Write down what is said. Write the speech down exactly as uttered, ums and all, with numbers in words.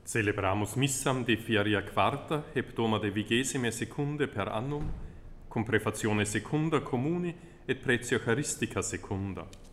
Celebramus missam de fiaria quarta, hebdoma de vigesime secunde per annum, cum prefazione secunda communi et pretio charistica secunda.